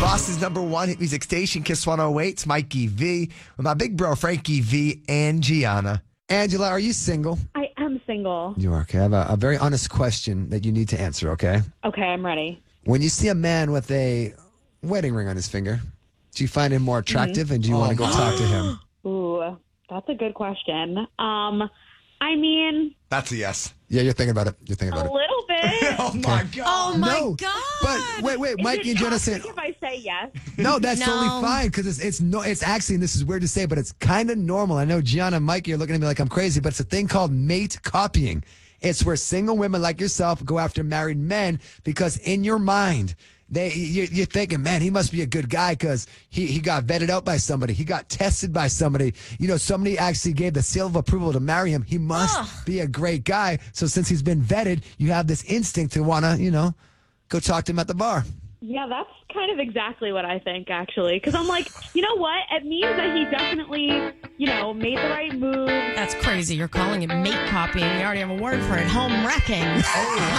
Boston's number one hit music station, Kiss 108. It's Mikey V with my big bro, Frankie V and Gianna. Angela, are you single? I am single. You are, okay. I have a very honest question that you need to answer, okay? Okay, I'm ready. When you see a man with a wedding ring on his finger, do you find him more attractive and do you want to go talk to him? Ooh, that's a good question. I mean, That's a yes. Yeah, you're thinking about it. You're thinking a about it. little bit. Oh, my God. Oh, my No, God. But wait, Is Mikey it and Jenna toxic say if I say yes? no. That's No. totally fine because it's actually, and this is weird to say, but it's kind of normal. I know Gianna and Mikey are looking at me like I'm crazy, but it's a thing called mate copying. It's where single women like yourself go after married men because in your mind, you're thinking, man, he must be a good guy because he got vetted out by somebody. He got tested by somebody. You know, somebody actually gave the seal of approval to marry him. He must be a great guy. So since he's been vetted, you have this instinct to want to, go talk to him at the bar. Yeah, that's kind of exactly what I think, actually. Because I'm like, you know what? It means that he definitely, made the right move. That's crazy. You're calling it mate copying. We already have a word for it. Home wrecking.